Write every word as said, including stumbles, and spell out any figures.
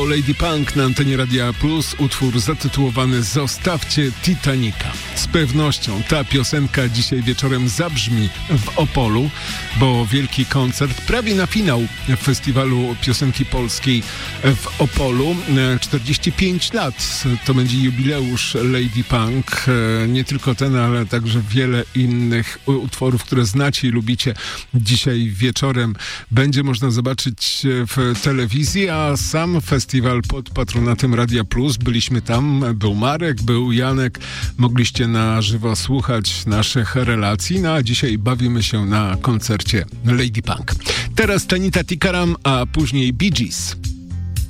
To Lady Punk na antenie Radia Plus, utwór zatytułowany Zostawcie Titanica. Z pewnością ta piosenka dzisiaj wieczorem zabrzmi w Opolu, bo wielki koncert, prawie na finał Festiwalu Piosenki Polskiej w Opolu. czterdzieści pięć lat to będzie jubileusz Lady Punk. Nie tylko ten, ale także wiele innych utworów, które znacie i lubicie. Dzisiaj wieczorem będzie można zobaczyć w telewizji, a sam festiwal pod patronatem Radia Plus. Byliśmy tam, był Marek, był Janek. Mogliście na żywo słuchać naszych relacji, no a dzisiaj bawimy się na koncercie Lady Punk. Teraz Tanita Tikaram, a później Bee Gees.